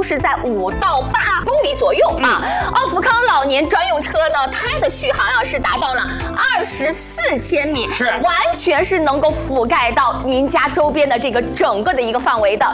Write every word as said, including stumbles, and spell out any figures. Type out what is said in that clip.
是在五到八公里左右啊。奥福康老年专用车呢，它的续航啊是达到了二十四千米， 是完全是能够覆盖到您家周边的这个整个的一个范围的。